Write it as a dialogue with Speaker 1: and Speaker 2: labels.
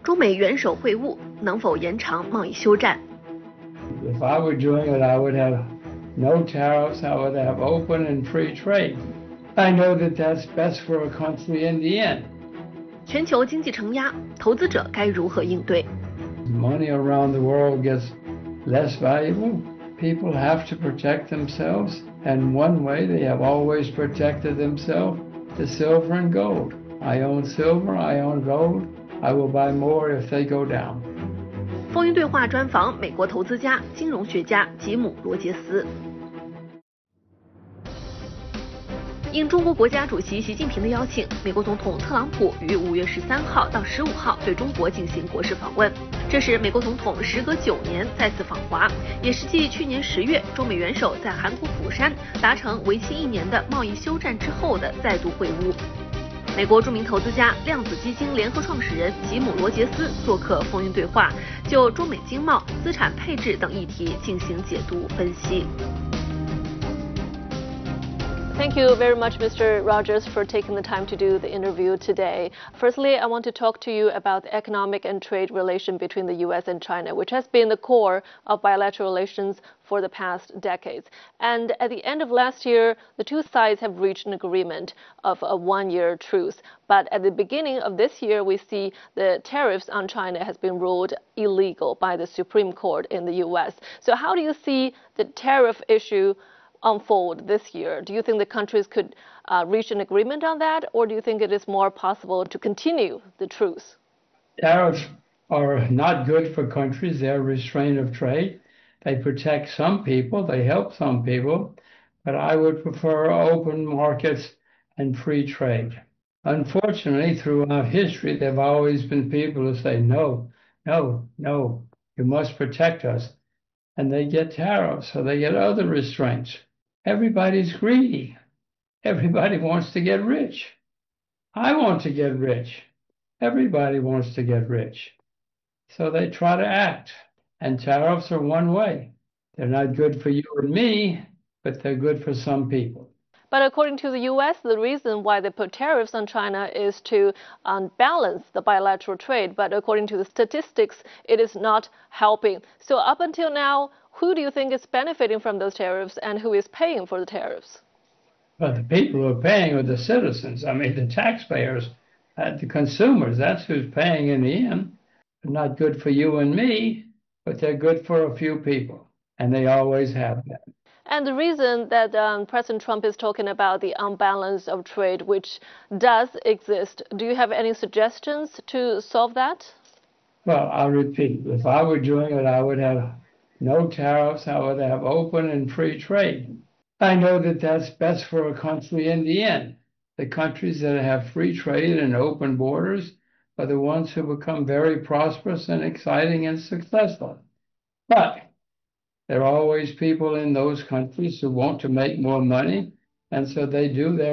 Speaker 1: 中美元首会晤能否延长贸易休战？
Speaker 2: If I were doing it, I would have no tariffs. I would have open and free trade. I know that that's best for a country in the end.
Speaker 1: 全球经济承压，投资者该如何应对？
Speaker 2: Money around the world gets less valuable. People have to protect themselves, and one way they have always protected themselves is silver and gold. I own silver, I own gold. I will buy more if they go down.
Speaker 1: 风云对话专访美国投资家、金融学家吉姆·罗杰斯。应中国国家主席习近平的邀请，美国总统特朗普于5月13号到15号对中国进行国事访问。这是美国总统时隔9年再次访华，也是继去年10月中美元首在韩国釜山达成为期1年的贸易休战之后的再度会晤。美国著名投资家量子基金联合创始人吉姆·罗杰斯做客风云对话，就中美经贸、资产配置等议题进行解读分析。
Speaker 3: Thank you very much, Mr. Rogers, for taking the time to do the interview today. Firstly, I want to talk to you about the economic and trade relation between the U.S. and China, which has been the core of bilateral relations for the past decades. And at the end of last year, the two sides have reached an agreement of a one-year truce. But at the beginning of this year, we see the tariffs on China has been ruled illegal by the Supreme Court in the U.S. So how do you see the tariff issue unfold this year? Do you think the countries could reach an agreement on that, or do you think it is more possible to continue the truce?
Speaker 2: Tariffs are not good for countries. They're a restraint of trade. They protect some people. They help some people. But I would prefer open markets and free trade. Unfortunately, throughout history, there have always been people who say, no, no, no, you must protect us. And they get tariffs, or they get other restraints. Everybody's greedy. Everybody wants to get rich. I want to get rich. Everybody wants to get rich. So they try to act. And tariffs are one way. They're not good for you and me, but they're good for some people.
Speaker 3: But according to the U.S., the reason why they put tariffs on China is to balance the bilateral trade. But according to the statistics, it is not helping. So up until now, who do you think is benefiting from those tariffs, and who is paying for the tariffs?
Speaker 2: But the people who are paying are the citizens. I mean, the taxpayers, the consumers. That's who's paying in the end. They're not good for you and me, but they're good for a few people, and they always have been.
Speaker 3: And the reason that President Trump is talking about the unbalance of trade, which does exist, do you have any suggestions to solve that?
Speaker 2: Well, I'll repeat. If I were doing it, I would have no tariffs. I would have open and free trade. I know that that's best for a country in the end. The countries that have free trade and open borders are the ones who become very prosperous and exciting and successful. But there are always people in those countries who want to make more money, and so they do their